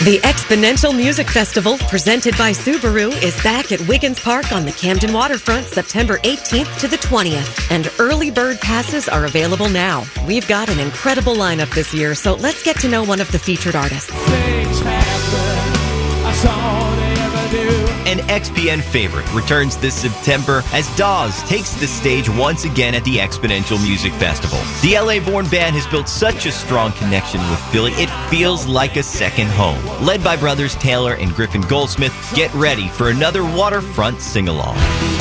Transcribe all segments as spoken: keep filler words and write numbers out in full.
The Exponential Music Festival, presented by Subaru, is back at Wiggins Park on the Camden Waterfront September eighteenth to the twentieth. And early bird passes are available now. We've got an incredible lineup this year, so let's get to know one of the featured artists. Things happen, that's all they ever do. An X P N favorite returns this September as Dawes takes the stage once again at the Exponential Music Festival. The L A-born band has built such a strong connection with Philly, it feels like a second home. Led by brothers Taylor and Griffin Goldsmith, get ready for another waterfront sing-along.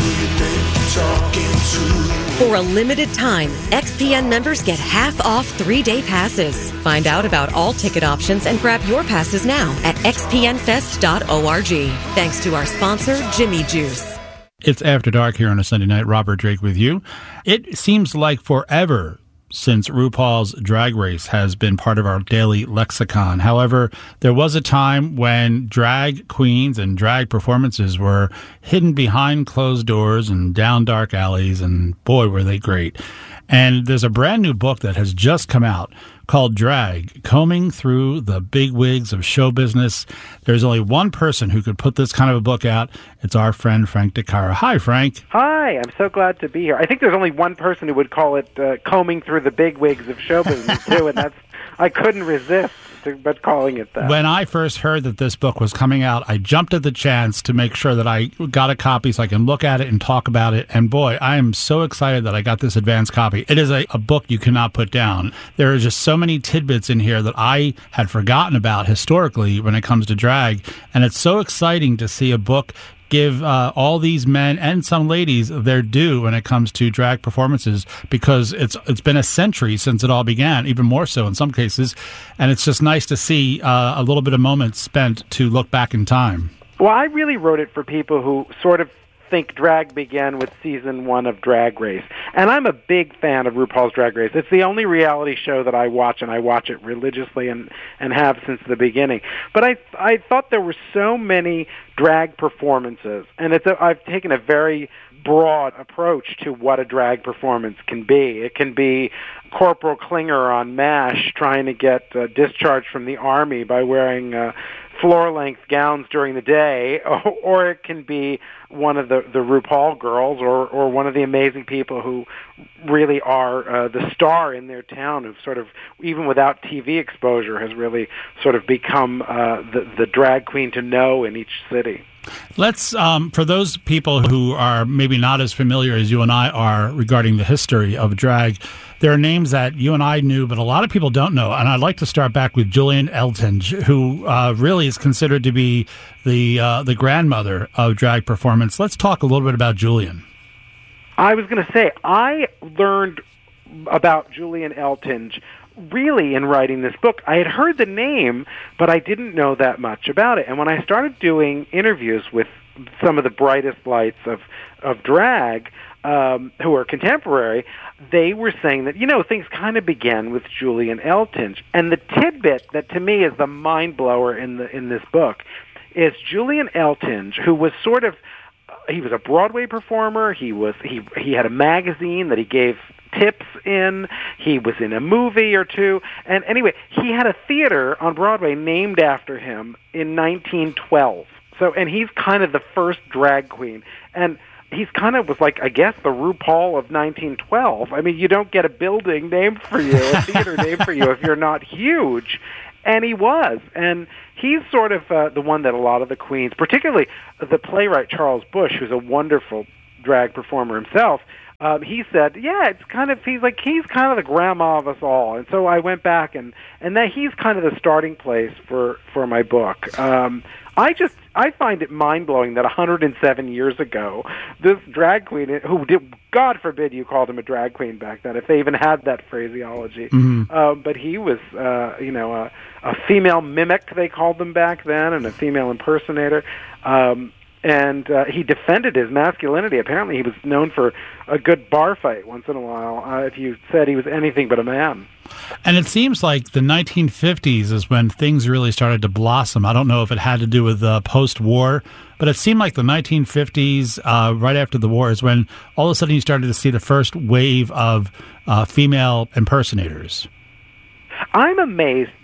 For a limited time, X P N members get half off three-day passes. Find out about all ticket options and grab your passes now at x p n fest dot org. Thanks to our sponsor, Jimmy Juice. It's After Dark here on a Sunday night. Robert Drake with you. It seems like forever since RuPaul's Drag Race has been part of our daily lexicon. However, there was a time when drag queens and drag performances were hidden behind closed doors and down dark alleys, and boy, were they great. And there's a brand new book that has just come out called Drag, Combing Through the Big Wigs of Show Business. There's only one person who could put this kind of a book out. It's our friend Frank DeCaro. Hi, Frank. Hi, I'm so glad to be here. I think there's only one person who would call it uh, Combing Through the Big Wigs of Show Business, too, and that's I couldn't resist to, but calling it that. When I first heard that this book was coming out, I jumped at the chance to make sure that I got a copy so I can look at it and talk about it. And boy, I am so excited that I got this advanced copy. It is a, a book you cannot put down. There are just so many tidbits in here that I had forgotten about historically when it comes to drag. And it's so exciting to see a book give uh, all these men and some ladies their due when it comes to drag performances, because it's it's been a century since it all began, even more so in some cases, and it's just nice to see uh, a little bit of moments spent to look back in time. Well, I really wrote it for people who sort of think drag began with season one of Drag Race. And I'm a big fan of RuPaul's Drag Race. It's the only reality show that I watch, and I watch it religiously and, and have since the beginning. But I I thought there were so many drag performances, and it's a, I've taken a very broad approach to what a drag performance can be. It can be Corporal Klinger on MASH trying to get uh, discharged from the Army by wearing uh, floor-length gowns during the day, or, or it can be one of the, the RuPaul girls, or, or one of the amazing people who really are uh, the star in their town, who've sort of, even without T V exposure, has really sort of become uh, the, the drag queen to know in each city. Let's, um, for those people who are maybe not as familiar as you and I are regarding the history of drag, there are names that you and I knew, but a lot of people don't know. And I'd like to start back with Julian Eltinge, who uh, really is considered to be the uh, the grandmother of drag performance. Let's talk a little bit about Julian. I was going to say, I learned about Julian Eltinge really in writing this book. I had heard the name, but I didn't know that much about it. And when I started doing interviews with some of the brightest lights of, of drag, um, who are contemporary, they were saying that, you know, things kind of began with Julian Eltinge. And the tidbit that to me is the mind blower in the in this book is Julian Eltinge, who was sort of, he was a Broadway performer. He was he he had a magazine that he gave tips in. He was in a movie or two. And anyway, he had a theater on Broadway named after him in nineteen twelve. So, and he's kind of the first drag queen. And he's kind of was like, I guess, the RuPaul of nineteen twelve. I mean, you don't get a building named for you, a theater named for you, if you're not huge. And he was. And he's sort of uh, the one that a lot of the queens, particularly the playwright Charles Busch, who's a wonderful drag performer himself, Um, he said, yeah, it's kind of, he's like, he's kind of the grandma of us all. And so I went back, and, and that he's kind of the starting place for, for my book. Um, I just, I find it mind-blowing that one hundred seven years ago, this drag queen, who did, God forbid you called him a drag queen back then, if they even had that phraseology. Mm-hmm. Um, but he was, uh, you know, a, a female mimic, they called them back then, and a female impersonator. Um, And uh, he defended his masculinity. Apparently he was known for a good bar fight once in a while, uh, if you said he was anything but a man. And it seems like the nineteen fifties is when things really started to blossom. I don't know if it had to do with uh, post-war, but it seemed like the nineteen fifties, uh, right after the war, is when all of a sudden you started to see the first wave of uh, female impersonators. I'm amazed that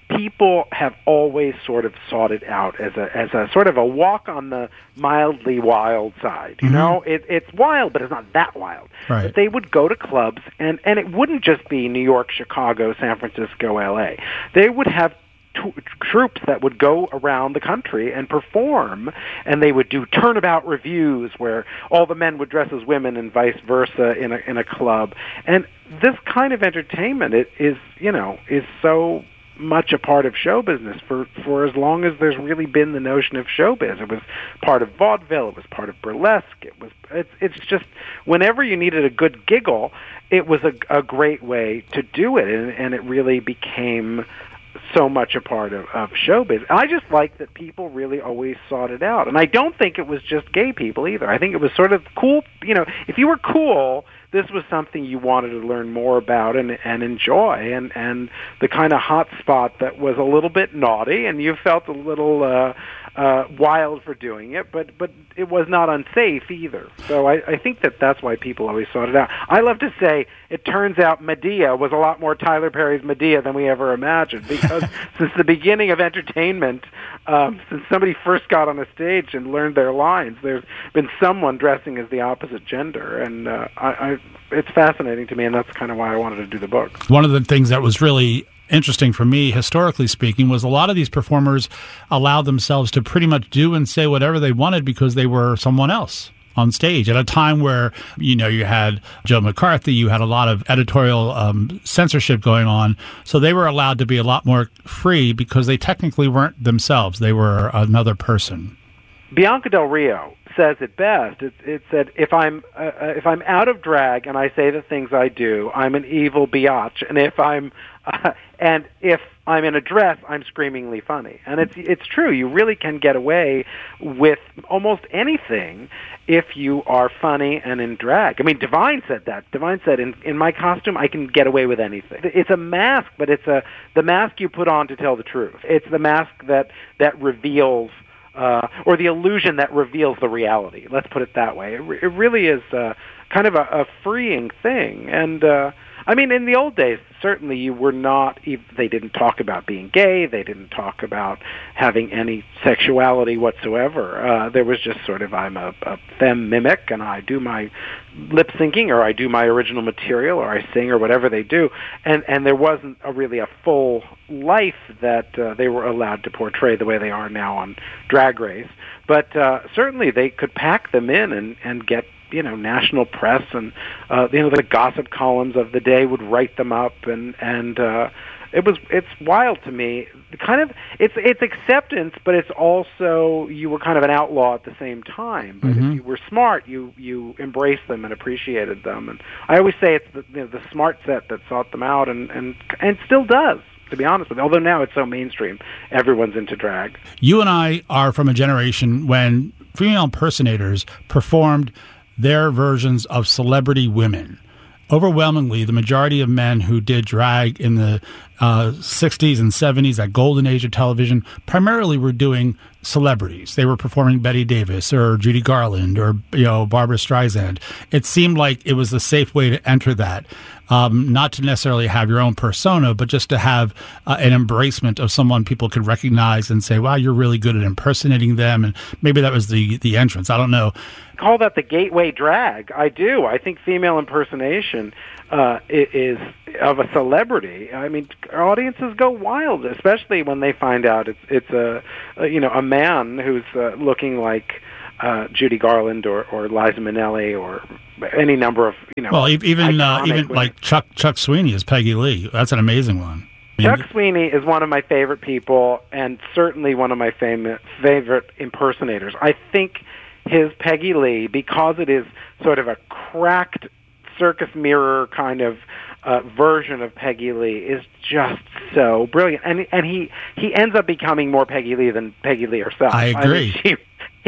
people have always sort of sought it out as a as a sort of a walk on the mildly wild side. You mm-hmm. know, it, it's wild, but it's not that wild. Right. But they would go to clubs, and and it wouldn't just be New York, Chicago, San Francisco, L A. They would have T- troops that would go around the country and perform, and they would do turnabout reviews where all the men would dress as women and vice versa in a in a club. And this kind of entertainment it is, you know, is so much a part of show business for, for as long as there's really been the notion of showbiz. It was part of vaudeville. It was part of burlesque. It was. It's, it's just whenever you needed a good giggle, it was a, a great way to do it, and, and it really became so much a part of, of showbiz. I just like that people really always sought it out. And I don't think it was just gay people either. I think it was sort of cool. You know, if you were cool, this was something you wanted to learn more about and, and enjoy. And, and the kind of hot spot that was a little bit naughty, and you felt a little uh, uh, wild for doing it, but, but it was not unsafe either. So I, I think that that's why people always sought it out. I love to say it turns out Medea was a lot more Tyler Perry's Medea than we ever imagined, because since the beginning of entertainment, um, since somebody first got on a stage and learned their lines, there's been someone dressing as the opposite gender, and uh, I, I, it's fascinating to me, and that's kind of why I wanted to do the book. One of the things that was really interesting for me, historically speaking, was a lot of these performers allowed themselves to pretty much do and say whatever they wanted because they were someone else on stage at a time where, you know, you had Joe McCarthy, you had a lot of editorial um, censorship going on. So they were allowed to be a lot more free because they technically weren't themselves. They were another person. Bianca Del Rio says it best. It, it said, if I'm uh, if I'm out of drag and I say the things I do, I'm an evil biatch. And if I'm uh, and if I'm in a dress, I'm screamingly funny. And it's it's true. You really can get away with almost anything if you are funny and in drag. I mean, Divine said that. Divine said, in, in my costume, I can get away with anything. It's a mask, but it's a the mask you put on to tell the truth. It's the mask that, that reveals Uh, or the illusion that reveals the reality. Let's put it that way. It, re- it really is uh, kind of a, a freeing thing. And, uh, I mean, in the old days, certainly you were not, they didn't talk about being gay, they didn't talk about having any sexuality whatsoever. Uh, there was just sort of, I'm a, a femme mimic, and I do my lip syncing, or I do my original material, or I sing, or whatever they do. And, and there wasn't a really a full life that uh, they were allowed to portray the way they are now on Drag Race. But uh, certainly they could pack them in and, and get, you know, national press, and uh, you know, the gossip columns of the day would write them up, and and uh, it was it's wild to me. Kind of it's it's acceptance, but it's also you were kind of an outlaw at the same time. But mm-hmm. if you were smart, you you embraced them and appreciated them. And I always say it's the, you know, the smart set that sought them out, and and and still does, to be honest with you. Although now it's so mainstream, everyone's into drag. You and I are from a generation when female impersonators performed their versions of celebrity women. Overwhelmingly, the majority of men who did drag in the uh, sixties and seventies, that golden age of television, primarily were doing celebrities. They were performing Betty Davis or Judy Garland or, you know, Barbara Streisand. It seemed like it was a safe way to enter that. Um, not to necessarily have your own persona, but just to have uh, an embracement of someone people could recognize and say, wow, you're really good at impersonating them. And maybe that was the, the entrance. I don't know. Call that the gateway drag. I do. I think female impersonation uh, is of a celebrity. I mean, audiences go wild, especially when they find out it's it's a, a you know a man who's uh, looking like uh, Judy Garland or, or Liza Minnelli or any number of you know. Well, even uh, even women. like Chuck Chuck Sweeney as Peggy Lee. That's an amazing one. I mean, Chuck Sweeney is one of my favorite people, and certainly one of my fam- favorite impersonators. I think his Peggy Lee, because it is sort of a cracked circus mirror kind of uh, version of Peggy Lee, is just so brilliant. And and he, he ends up becoming more Peggy Lee than Peggy Lee herself. I agree. I mean, she, he's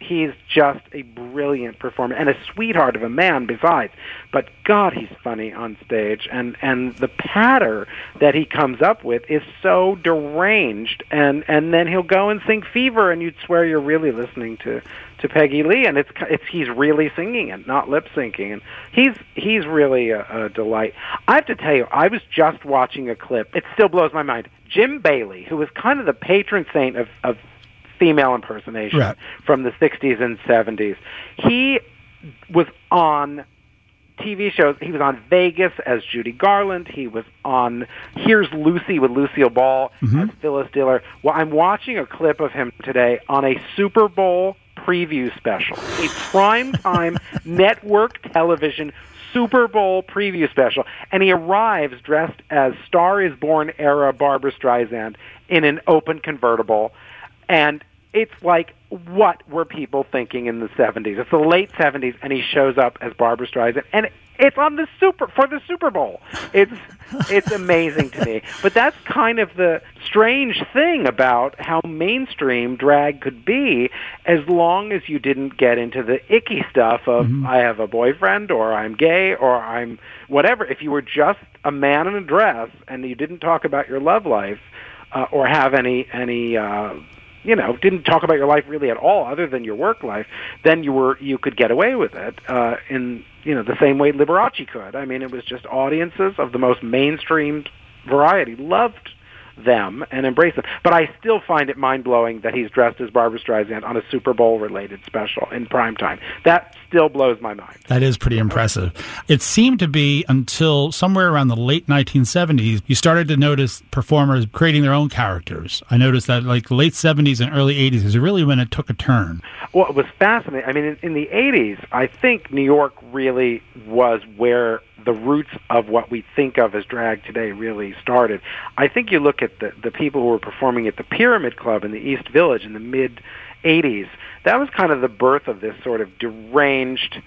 he's just a brilliant performer and a sweetheart of a man besides. But God, he's funny on stage, and and the patter that he comes up with is so deranged. And and then he'll go and sing Fever, and you'd swear you're really listening to to Peggy Lee, and it's it's he's really singing it, not lip syncing, and he's he's really a, a delight. I have to tell you, I was just watching a clip. It still blows my mind. Jim Bailey, who was kind of the patron saint of, of female impersonation right. from the sixties and seventies, he was on T V shows. He was on Vegas as Judy Garland. He was on Here's Lucy with Lucille Ball mm-hmm. as Phyllis Diller. Well, I'm watching a clip of him today on a Super Bowl preview special, a primetime network television Super Bowl preview special, and he arrives dressed as Star is Born era Barbra Streisand in an open convertible, and it's like, what were people thinking in the seventies? It's the late seventies, and he shows up as Barbra Streisand, and it's on the Super for the Super Bowl. It's it's amazing to me. But that's kind of the strange thing about how mainstream drag could be, as long as you didn't get into the icky stuff of mm-hmm. I have a boyfriend, or I'm gay, or I'm whatever. If you were just a man in a dress and you didn't talk about your love life uh, or have any any. Uh, you know, didn't talk about your life really at all other than your work life, then you were you could get away with it uh, in, you know, the same way Liberace could. I mean, it was just audiences of the most mainstream variety loved them and embraced them. But I still find it mind-blowing that he's dressed as Barbra Streisand on a Super Bowl-related special in primetime. That still blows my mind. That is pretty impressive. It seemed to be until somewhere around the late nineteen seventies, you started to notice performers creating their own characters. I noticed that like the late seventies and early eighties is really when it took a turn. Well, it was fascinating. I mean, in, in the eighties, I think New York really was where the roots of what we think of as drag today really started. I think you look at the, the people who were performing at the Pyramid Club in the East Village in the mid-eighties, that was kind of the birth of this sort of deranged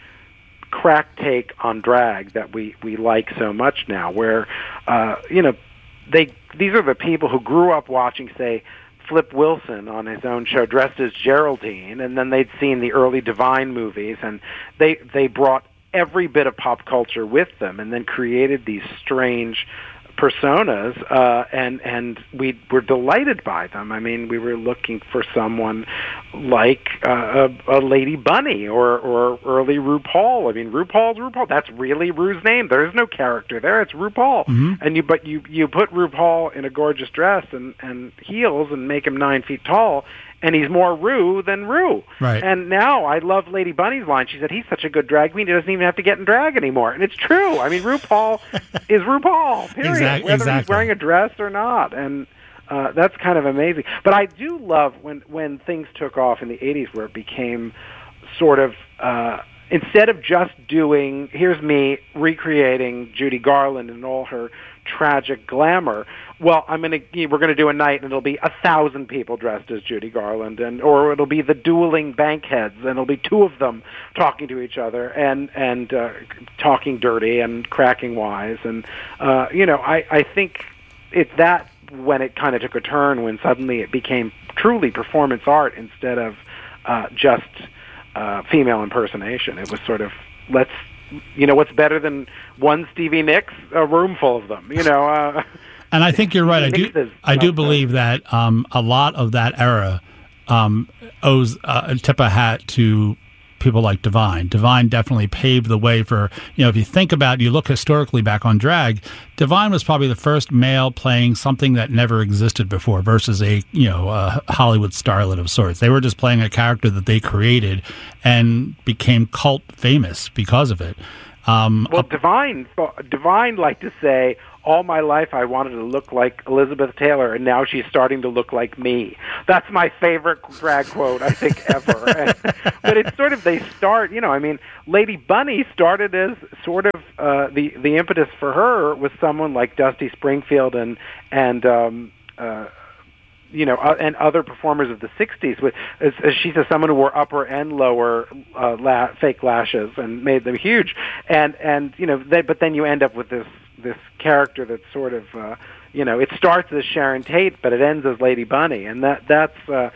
crack take on drag that we, we like so much now, where, uh, you know, they these are the people who grew up watching, say, Flip Wilson on his own show dressed as Geraldine, and then they'd seen the early Divine movies, and they they brought every bit of pop culture with them, and then created these strange personas, uh, and and we were delighted by them. I mean, we were looking for someone like uh, a, a Lady Bunny or or early RuPaul. I mean, RuPaul's RuPaul. That's really Ru's name. There is no character there. It's RuPaul. Mm-hmm. And you, but you you put RuPaul in a gorgeous dress and and heels and make him nine feet tall, and he's more Ru than Ru. Right. And now I love Lady Bunny's line. She said, he's such a good drag queen, he doesn't even have to get in drag anymore. And it's true. I mean, RuPaul is RuPaul, period, exactly, whether exactly. he's wearing a dress or not. And uh, that's kind of amazing. But I do love when, when things took off in the eighties, where it became sort of, uh, instead of just doing, here's me recreating Judy Garland and all her tragic glamour, well, I'm gonna we're gonna do a night, and it'll be a thousand people dressed as Judy Garland, and or it'll be the dueling bankheads, and it'll be two of them talking to each other and and uh, talking dirty and cracking wise, and uh, you know, I I think it's that when it kind of took a turn, when suddenly it became truly performance art instead of uh, just uh, female impersonation. It was sort of, let's, you know, what's better than one Stevie Nicks? A room full of them, you know. Uh, and I think you're right. I do, I do believe that um, a lot of that era um, owes uh, a tip of hat to people like Divine. Divine definitely paved the way for, you know, if you think about, you look historically back on drag, Divine was probably the first male playing something that never existed before versus a, you know, a Hollywood starlet of sorts. They were just playing a character that they created and became cult famous because of it. Um, well, Divine, Divine liked to say, all my life I wanted to look like Elizabeth Taylor, and now she's starting to look like me. That's my favorite drag quote, I think, ever. and, but it's sort of, they start, you know, I mean, Lady Bunny started as sort of, uh, the, the impetus for her was someone like Dusty Springfield and, and um, uh, you know, uh, and other performers of the sixties. With, as, as she says, someone who wore upper and lower uh, la- fake lashes and made them huge. And, and you know, they, but then you end up with this this character that's sort of, uh, you know, it starts as Sharon Tate, but it ends as Lady Bunny, and that that's uh,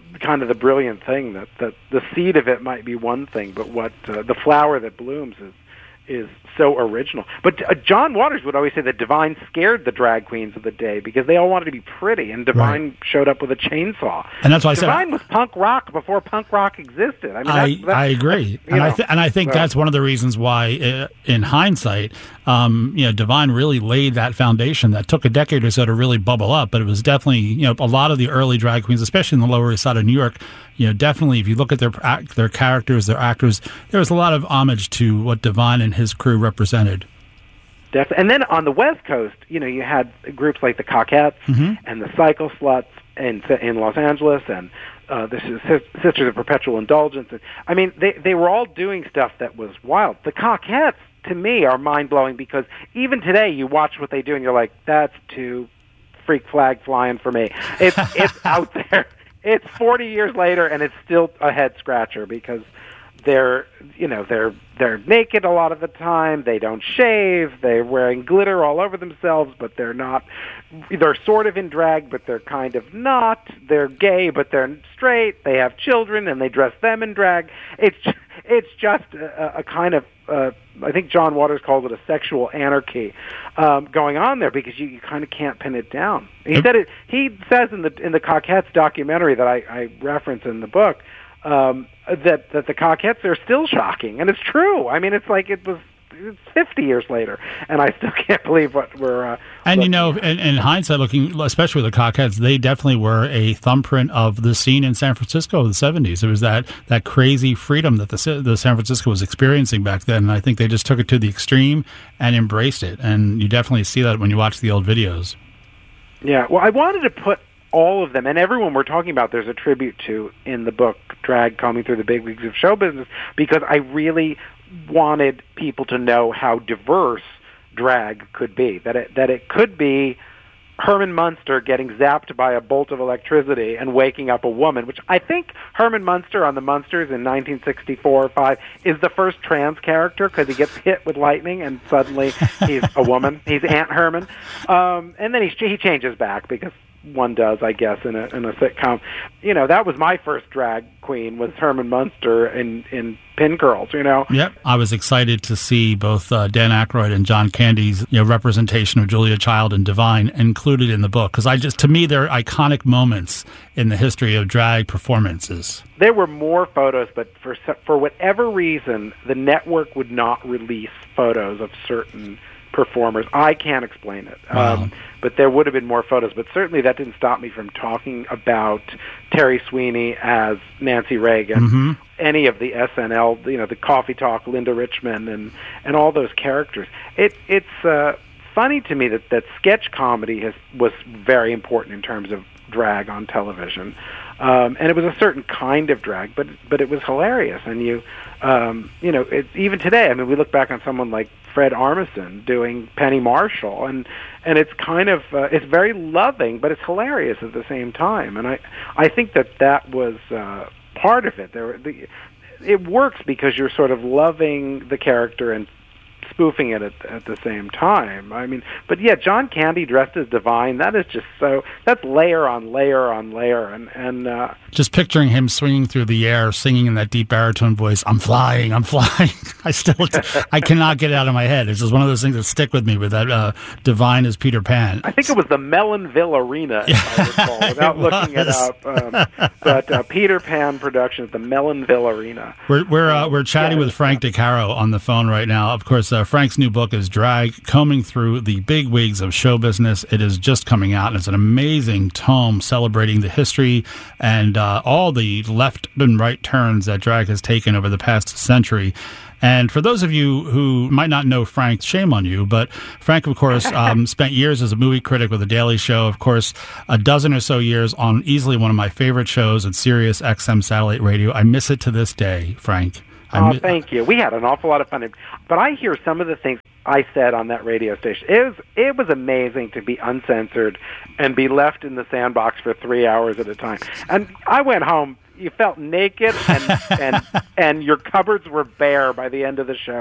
kind of the brilliant thing, that, that the seed of it might be one thing, but what uh, the flower that blooms is is so original. But uh, John Waters would always say that Divine scared the drag queens of the day because they all wanted to be pretty, and Divine right. showed up with a chainsaw. And that's why Divine I said was punk rock before punk rock existed. I mean, I, that's, that's, I agree, and and I th- and I think so. that's one of the reasons why, uh, in hindsight, um, you know, Divine really laid that foundation that took a decade or so to really bubble up. But it was definitely, you know, a lot of the early drag queens, especially in the Lower East Side of New York, you know, definitely if you look at their their characters, their actors, there was a lot of homage to what Divine and his crew represented. Definitely. And then on the West Coast, you know, you had groups like the Cockettes mm-hmm. and the Cycle Sluts in in Los Angeles, and uh, the Sisters of Perpetual Indulgence. And, I mean, they they were all doing stuff that was wild. The Cockettes, to me, are mind blowing because even today, you watch what they do, and you're like, that's too freak flag flying for me. It's it's out there. It's forty years later, and it's still a head scratcher because they're, you know, they're they're naked a lot of the time. They don't shave. They're wearing glitter all over themselves, but they're not. They're sort of in drag, but they're kind of not. They're gay, but they're straight. They have children, and they dress them in drag. It's it's just a, a kind of. Uh, I think John Waters calls it a sexual anarchy um, going on there because you, you kind of can't pin it down. He said it. He says in the in the Cockettes documentary that I, I reference in the book um, that that the Cockettes are still shocking, and it's true. I mean, it's like it was. It's fifty years later, and I still can't believe what we're. Uh, and you know, in, in hindsight, looking especially with the Cockettes, they definitely were a thumbprint of the scene in San Francisco of the seventies. It was that that crazy freedom that the the San Francisco was experiencing back then, and I think they just took it to the extreme and embraced it. And you definitely see that when you watch the old videos. Yeah, well, I wanted to put all of them and everyone we're talking about. There's a tribute to in the book, Drag Combing Through the Big Leagues of Show Business, because I really wanted people to know how diverse drag could be. That it that it could be Herman Munster getting zapped by a bolt of electricity and waking up a woman, which I think Herman Munster on the Munsters in nineteen sixty-four or five is the first trans character because he gets hit with lightning and suddenly he's a woman. He's Aunt Herman, um, and then he he changes back because one does, I guess, in a in a sitcom. You know, that was my first drag queen, was Herman Munster in in Pin Curls. You know. Yep, I was excited to see both uh, Dan Aykroyd and John Candy's you know representation of Julia Child and Divine included in the book because I just to me they're iconic moments in the history of drag performances. There were more photos, but for for whatever reason, the network would not release photos of certain performers. I can't explain it. Wow. Um, but there would have been more photos. But certainly that didn't stop me from talking about Terry Sweeney as Nancy Reagan, mm-hmm. any of the S N L, you know, the Coffee Talk, Linda Richman, and, and all those characters. It, it's uh, funny to me that, that sketch comedy has, was very important in terms of drag on television. Um, and it was a certain kind of drag, but but it was hilarious. And you, um, you know, it, even today, I mean, we look back on someone like Fred Armisen doing Penny Marshall, and and it's kind of uh, it's very loving, but it's hilarious at the same time. And I I think that that was uh, part of it. There, the, it works because you're sort of loving the character and spoofing it at, at the same time. I mean, but yeah, John Candy dressed as Divine, that is just so, that's layer on layer on layer. And, and uh, just picturing him swinging through the air, singing in that deep baritone voice, I'm flying, I'm flying. I still, I cannot get it out of my head. It's just one of those things that stick with me with that uh, Divine as Peter Pan. I think it was the Mellonville Arena, if I recall, without looking it up. Um, but uh, Peter Pan Productions, the Mellonville Arena. We're we're uh, we're chatting yeah, with Frank DeCaro on the phone right now. Of course, uh, Frank's new book is Drag, Combing Through the Big Wigs of Show Business. It is just coming out, and it's an amazing tome celebrating the history and uh, all the left and right turns that drag has taken over the past century. And for those of you who might not know Frank, shame on you, but Frank, of course, um, spent years as a movie critic with The Daily Show, of course, a dozen or so years on easily one of my favorite shows at Sirius X M Satellite Radio. I miss it to this day, Frank. Oh, thank you. We had an awful lot of fun. But I hear some of the things I said on that radio station. It was it was amazing to be uncensored and be left in the sandbox for three hours at a time. And I went home. You felt naked, and and and your cupboards were bare by the end of the show.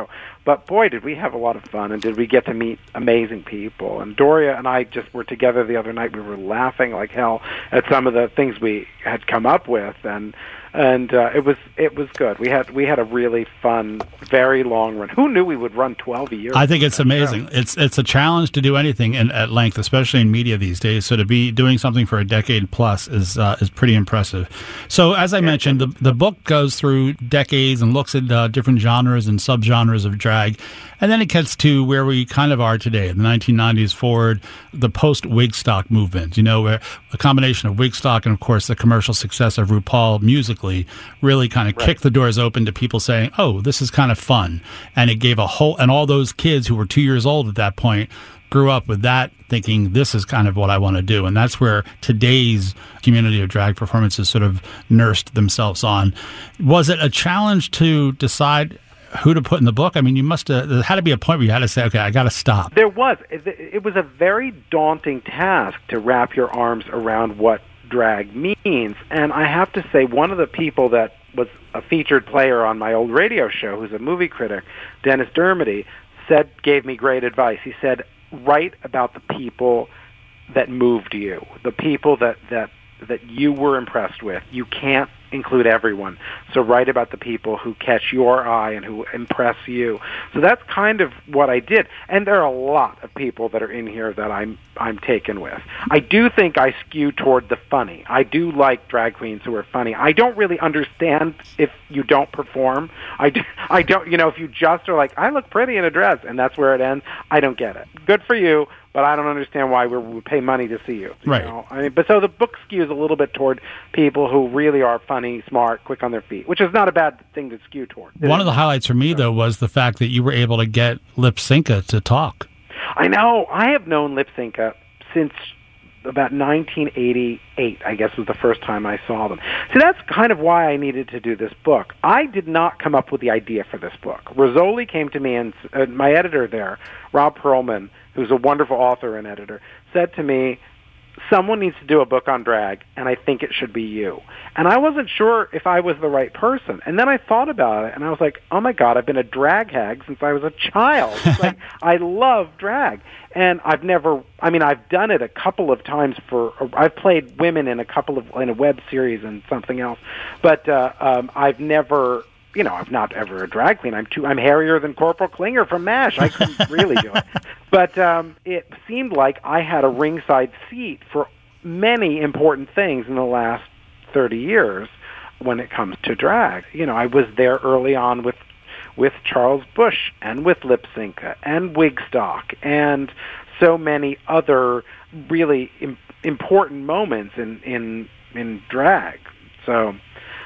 But boy, did we have a lot of fun, and did we get to meet amazing people. And Doria and I just were together the other night. We were laughing like hell at some of the things we had come up with, and and uh, it was it was good. We had we had a really fun, very long run. Who knew we would run twelve years? I think it's amazing. Show? It's it's a challenge to do anything in, at length, especially in media these days. So to be doing something for a decade plus is uh, is pretty impressive. So as I mentioned, the the book goes through decades and looks at uh, different genres and subgenres of drag, and then it gets to where we kind of are today, the nineteen nineties forward, the post-Wigstock movement. You know, where a combination of Wigstock and, of course, the commercial success of RuPaul musically really kind of right. kicked the doors open to people saying, "Oh, this is kind of fun," and it gave a whole and all those kids who were two years old at that point grew up with that thinking, this is kind of what I want to do. And that's where today's community of drag performances sort of nursed themselves on. Was it a challenge to decide who to put in the book? I mean, you must have, there had to be a point where you had to say, okay, I got to stop. There was. It was a very daunting task to wrap your arms around what drag means. And I have to say, one of the people that was a featured player on my old radio show, who's a movie critic, Dennis Dermody, said, gave me great advice. He said, write about the people that moved you, the people that, that, that you were impressed with. You can't include everyone. So write about the people who catch your eye and who impress you. So that's kind of what I did. And there are a lot of people that are in here that I'm I'm taken with. I do think I skew toward the funny. I do like drag queens who are funny. I don't really understand if you don't perform. I, do, I don't, you know, if you just are like, I look pretty in a dress, and that's where it ends, I don't get it. Good for you, but I don't understand why we would pay money to see you. you right. know? I mean, but so the book skews a little bit toward people who really are funny, smart, quick on their feet, which is not a bad thing to skew toward. One of the highlights for me, though, was the fact that you were able to get Lip Synca to talk. I know. I have known Lip Synca since about nineteen eighty-eight, I guess, was the first time I saw them. So that's kind of why I needed to do this book. I did not come up with the idea for this book. Rizzoli came to me, and uh, my editor there, Rob Perlman, who's a wonderful author and editor, said to me, someone needs to do a book on drag, and I think it should be you. And I wasn't sure if I was the right person. And then I thought about it, and I was like, oh, my God, I've been a drag hag since I was a child. It's like, I love drag. And I've never, I mean, I've done it a couple of times for, I've played women in a couple of, in a web series and something else. But uh, um, I've never, you know, I'm not ever a drag queen. I'm too, I'm hairier than Corporal Klinger from MASH. I couldn't really do it. But um, it seemed like I had a ringside seat for many important things in the last thirty years when it comes to drag. You know, I was there early on with with Charles Busch and with Lip Synca and Wigstock and so many other really im- important moments in, in, in drag. So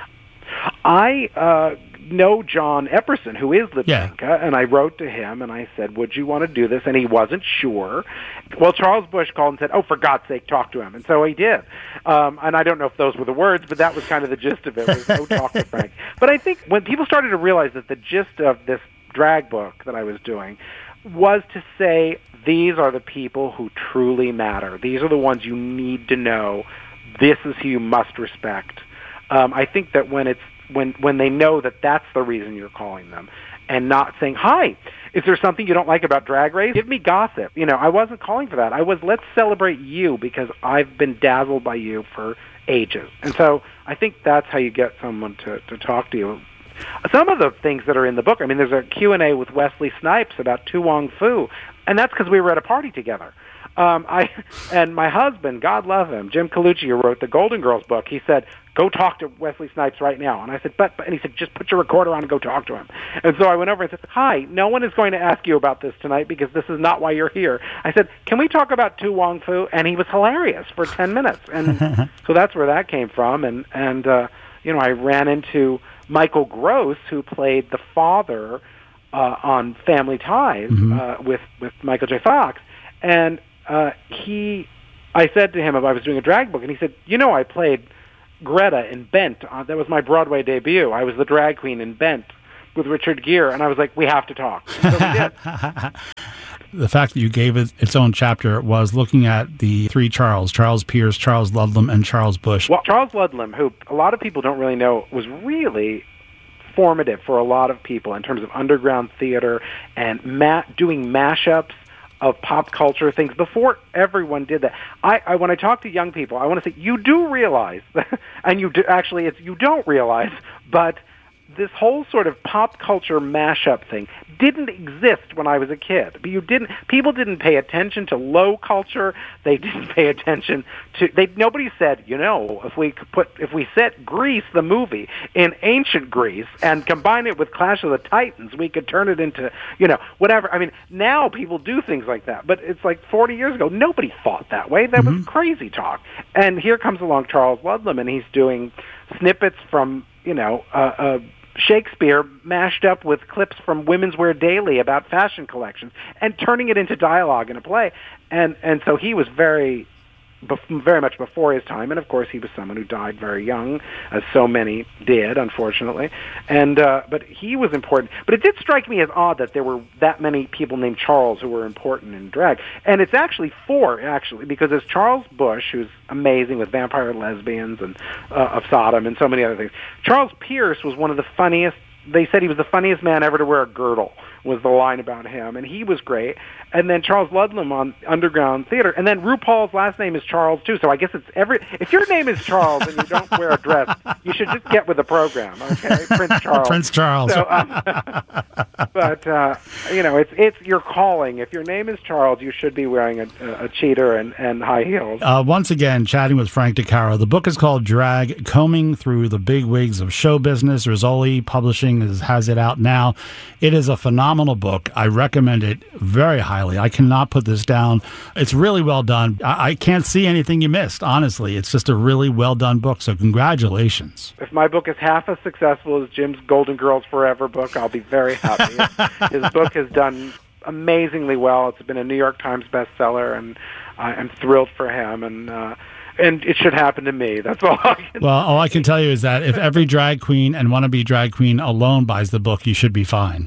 I uh, know John Epperson, who is Lip Synca, yeah. and I wrote to him and I said, would you want to do this? And he wasn't sure. Well, Charles Busch called and said, oh, for God's sake, talk to him. And so he did. Um, and I don't know if those were the words, but that was kind of the gist of it, was go talk to Frank. But I think when people started to realize that the gist of this drag book that I was doing was to say, these are the people who truly matter. These are the ones you need to know. This is who you must respect. Um, I think that when it's when when they know that that's the reason you're calling them, and not saying, "Hi, is there something you don't like about Drag Race? Give me gossip." You know, I wasn't calling for that. I was, let's celebrate you because I've been dazzled by you for ages. And so I think that's how you get someone to, to talk to you. Some of the things that are in the book, I mean, there's a Q and A with Wesley Snipes about Tu Wong Fu, and that's because we were at a party together. Um, I and my husband, God love him, Jim Colucci, who wrote the Golden Girls book, he said, go talk to Wesley Snipes right now. And I said, but, but, and he said, just put your recorder on and go talk to him. And so I went over and said, hi, no one is going to ask you about this tonight because this is not why you're here. I said, can we talk about Tu Wong Fu? And he was hilarious for ten minutes. And so that's where that came from. And, and uh, you know, I ran into Michael Gross, who played the father uh, on Family Ties mm-hmm. uh, with, with Michael J. Fox. And uh, he, I said to him, I was doing a drag book, and he said, you know, I played Greta in Bent. Uh, that was my Broadway debut. I was the drag queen in Bent with Richard Gere, and I was like, we have to talk. So we did. The fact that you gave it its own chapter was looking at the three Charles, Charles Pierce, Charles Ludlam, and Charles Busch. Well, Charles Ludlam, who a lot of people don't really know, was really formative for a lot of people in terms of underground theater and ma- doing mashups of pop culture things before everyone did that. I, I when I talk to young people, I want to say you do realize, and you do, actually it's you don't realize, but this whole sort of pop culture mashup thing didn't exist when I was a kid. But you didn't. People didn't pay attention to low culture. They didn't pay attention to. They nobody said, you know, if we could put if we set Grease the movie in ancient Greece and combine it with Clash of the Titans, we could turn it into, you know, whatever. I mean, now people do things like that, but it's like forty years ago, nobody thought that way. That mm-hmm. was crazy talk. And here comes along Charles Ludlam, and he's doing snippets from, you know, uh, uh Shakespeare mashed up with clips from Women's Wear Daily about fashion collections and turning it into dialogue in a play. And and so he was very bef- very much before his time, and of course he was someone who died very young, as so many did, unfortunately. And uh, but he was important. But it did strike me as odd that there were that many people named Charles who were important in drag. And it's actually four, actually, because there's Charles Busch, who's amazing with Vampire Lesbians and uh, of Sodom and so many other things. Charles Pierce was one of the funniest. They said he was the funniest man ever to wear a girdle, was the line about him, and he was great. And then Charles Ludlam on Underground Theater, and then RuPaul's last name is Charles too. So I guess it's every. If your name is Charles and you don't wear a dress, you should just get with the program, okay? Prince Charles. Prince Charles. So, um, but uh, you know, it's it's your calling. If your name is Charles, you should be wearing a, a cheater and, and high heels. Uh, once again, chatting with Frank DeCaro. The book is called Drag: Combing Through the Big Wigs of Show Business. Rizzoli Publishing is, has it out now. It is a phenomenal book. I recommend it very highly. I cannot put this down. It's really well done. I, I can't see anything you missed, honestly. It's just a really well done book, so congratulations. If my book is half as successful as Jim's Golden Girls Forever book, I'll be very happy. His book has done amazingly well. It's been a New York Times bestseller, and I, I'm thrilled for him. And uh, and it should happen to me. That's all I can Well, all I can tell you is that if every drag queen and wannabe drag queen alone buys the book, you should be fine.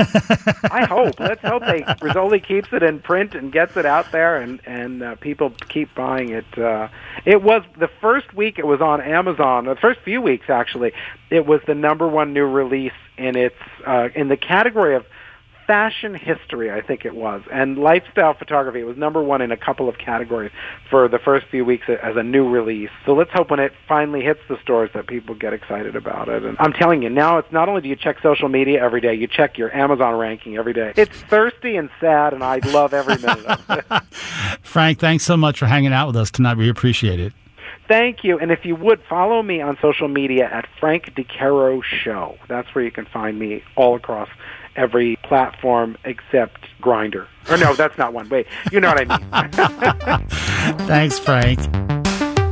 I hope. Let's hope they Rizzoli keeps it in print and gets it out there, and and uh, people keep buying it. Uh, it was the first week it was on Amazon. The first few weeks, actually, it was the number one new release in its uh, in the category of fashion history, I think it was, and lifestyle photography. It was number one in a couple of categories for the first few weeks as a new release. So let's hope when it finally hits the stores that people get excited about it. And I'm telling you, now it's not only do you check social media every day, you check your Amazon ranking every day. It's thirsty and sad, and I love every minute of it. Frank, thanks so much for hanging out with us tonight. We appreciate it. Thank you. And if you would, follow me on social media at Frank DeCaro Show. That's where you can find me all across every platform except Grindr. Or no, that's not one. Wait, you know what I mean. Thanks, Frank.